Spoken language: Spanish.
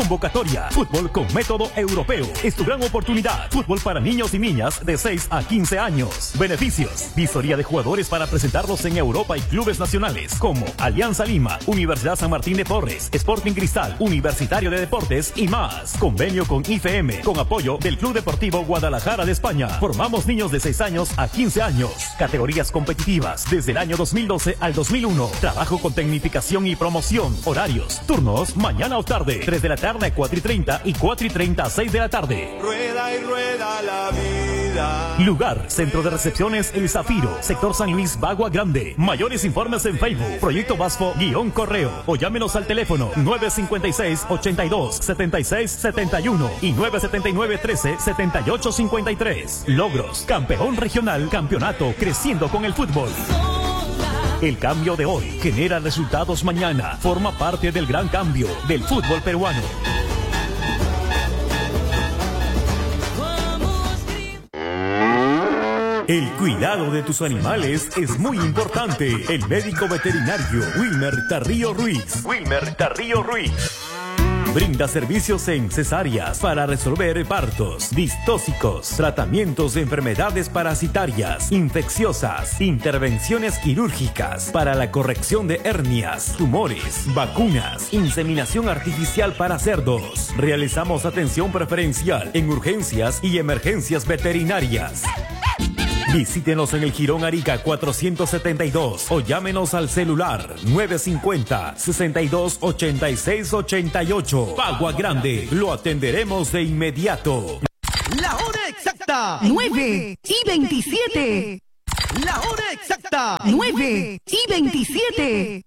Convocatoria. Fútbol con método europeo. Es tu gran oportunidad. Fútbol para niños y niñas de 6 a 15 años. Beneficios. Visoría de jugadores para presentarlos en Europa y clubes nacionales como Alianza Lima, Universidad San Martín de Porres, Sporting Cristal, Universitario de Deportes y más. Convenio con IFM con apoyo del Club Deportivo Guadalajara de España. Formamos niños de 6 años a 15 años. Categorías competitivas desde el año 2012 al 2001. Trabajo con tecnificación y promoción. Horarios, turnos, mañana o tarde. 3 de la tarde a 4:30 y 4:30 a 6 de la tarde. Rueda y rueda la vida. Lugar, Centro de Recepciones El Zafiro, Sector San Luis, Bagua Grande. Mayores informes en Facebook, Proyecto Basfo-Correo o llámenos al teléfono 956-82-76-71 y 979-13-78-53. Logros, campeón regional, campeonato, creciendo con el fútbol. El cambio de hoy genera resultados mañana. Forma parte del gran cambio del fútbol peruano. El cuidado de tus animales es muy importante. El médico veterinario Wilmer Tarrío Ruiz. Brinda servicios en cesáreas para resolver partos, distóxicos, tratamientos de enfermedades parasitarias, infecciosas, intervenciones quirúrgicas para la corrección de hernias, tumores, vacunas, inseminación artificial para cerdos. Realizamos atención preferencial en urgencias y emergencias veterinarias. Visítenos en el Jirón Arica 472 o llámenos al celular 950-628688. Bagua Grande, lo atenderemos de inmediato. La hora exacta, 9:27. La hora exacta, 9:27.